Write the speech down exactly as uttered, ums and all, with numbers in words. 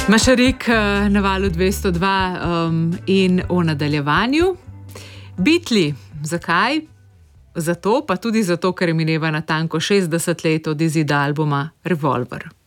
Mašarik na valu dvesto dva um, in v nadaljevanju. Beatli, zakaj? Zato, pa tudi zato, ker mineva natanko šestdeset let od izida albuma Revolver.